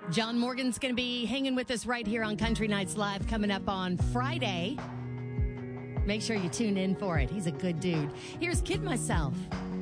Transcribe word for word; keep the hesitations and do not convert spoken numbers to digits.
John Morgan's going to be hanging with us right here on Country Nights Live coming up on Friday. Make sure you tune in for it. He's a good dude. Here's Kid Myself.